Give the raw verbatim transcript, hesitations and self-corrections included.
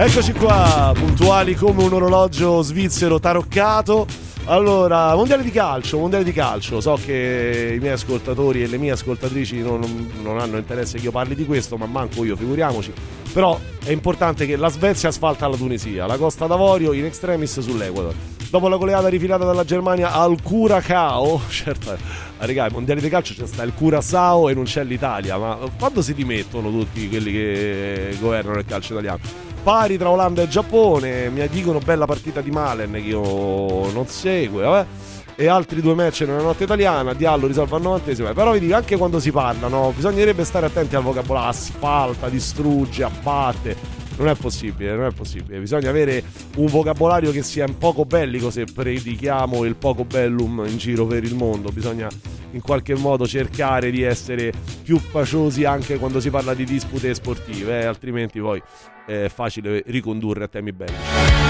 Eccoci qua, puntuali come un orologio svizzero taroccato. Allora, mondiale di calcio, mondiale di calcio. So che i miei ascoltatori e le mie ascoltatrici non, non hanno interesse che io parli di questo, ma manco io, figuriamoci. Però è importante che la Svezia asfalta la Tunisia, la Costa d'Avorio in extremis sull'Equador. Dopo la goleata rifilata dalla Germania al Curacao, certo, raga, ai mondiali di calcio c'è sta il Curaçao e non c'è l'Italia, ma quando si dimettono tutti quelli che governano il calcio italiano? Pari tra Olanda e Giappone, mi dicono bella partita di Malen che io non seguo, vabbè. E altri due match nella notte italiana, Diallo risolve al novantesimo. Però vi dico, anche quando si parla, no, bisognerebbe stare attenti al vocabolario, asfalta, distrugge, abbatte. Non è possibile, non è possibile. Bisogna avere un vocabolario che sia un poco bellico se predichiamo il poco bellum in giro per il mondo. Bisogna in qualche modo cercare di essere più paciosi anche quando si parla di dispute sportive, eh? Altrimenti poi è facile ricondurre a temi bellici.